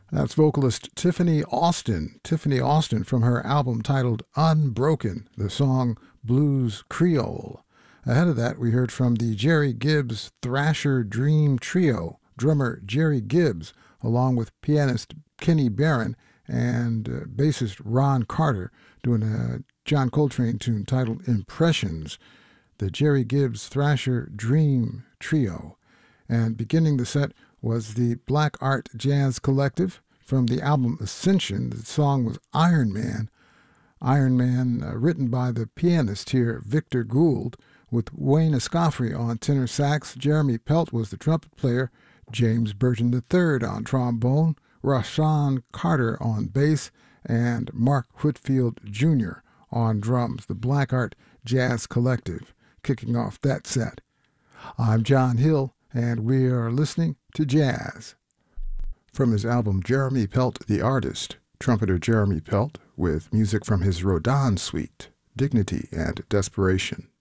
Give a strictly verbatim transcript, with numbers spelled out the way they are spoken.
That's vocalist Tiffany Austin. Tiffany Austin from her album titled Unbroken, the song Blues Creole. Ahead of that, we heard from the Jerry Gibbs Thrasher Dream Trio, drummer Jerry Gibbs, along with pianist Kenny Barron and uh, bassist Ron Carter, doing a John Coltrane tune titled Impressions, the Jerry Gibbs Thrasher Dream Trio. And beginning the set was the Black Art Jazz Collective from the album Ascension. The song was Iron Man. Iron Man, uh, written by the pianist here, Victor Gould, with Wayne Escoffery on tenor sax. Jeremy Pelt was the trumpet player, James Burton the third on trombone, Rashawn Carter on bass, and Mark Whitfield Junior on drums. The Black Art Jazz Collective kicking off that set. I'm John Hill, and we are listening to jazz. From his album Jeremy Pelt the Artist, trumpeter Jeremy Pelt with music from his Rodin suite, Dignity and Desperation.